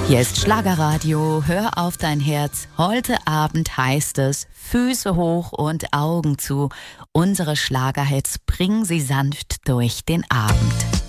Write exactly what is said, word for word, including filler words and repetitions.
Hier ist Schlagerradio, hör auf dein Herz. Heute Abend heißt es Füße hoch und Augen zu. Unsere Schlagerhits bringen sie sanft durch den Abend.